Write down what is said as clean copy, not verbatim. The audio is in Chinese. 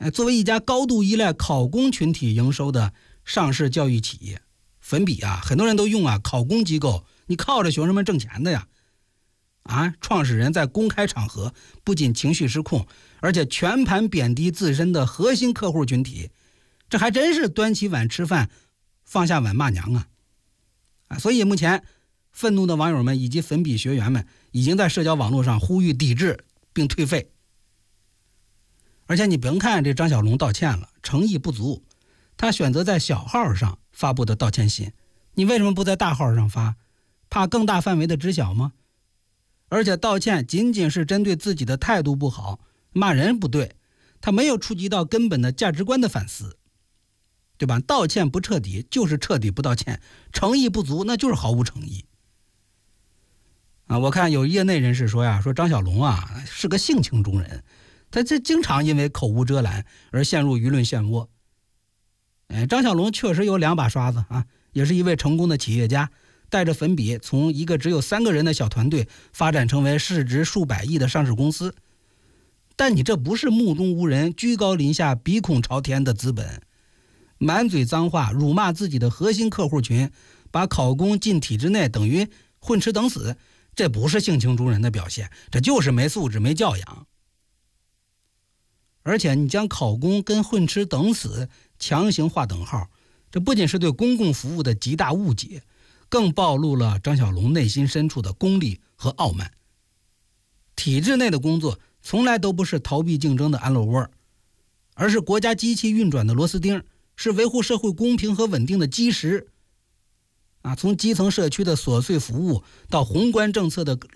作为一家高度依赖考公群体营收的上市教育企业，粉笔很多人都用考公机构，你靠着学生们挣钱的呀。创始人在公开场合不仅情绪失控，而且全盘贬低自身的核心客户群体，这还真是端起碗吃饭，放下碗骂娘所以目前愤怒的网友们以及粉笔学员们已经在社交网络上呼吁抵制并退费。而且你甭看这张小龙道歉了，诚意不足，他选择在小号上发布的道歉信，你为什么不在大号上发？怕更大范围的知晓吗？而且道歉仅仅是针对自己的态度不好，骂人不对，他没有触及到根本的价值观的反思，对吧？道歉不彻底就是彻底不道歉，诚意不足那就是毫无诚意我看有业内人士说说张小龙是个性情中人，他这经常因为口无遮拦而陷入舆论漩涡。张小龙确实有2把刷子也是一位成功的企业家，带着粉笔从一个只有3个人的小团队发展成为市值数百亿的上市公司。但你这不是目中无人、居高临下、鼻孔朝天的资本，满嘴脏话辱骂自己的核心客户群，把考公进体制内等于混吃等死，这不是性情中人的表现，这就是没素质、没教养。而且你将考公跟混吃等死强行划等号，这不仅是对公共服务的极大误解，更暴露了张小龙内心深处的功利和傲慢。体制内的工作从来都不是逃避竞争的安乐窝，而是国家机器运转的螺丝钉，是维护社会公平和稳定的基石从基层社区的琐碎服务到宏观政策的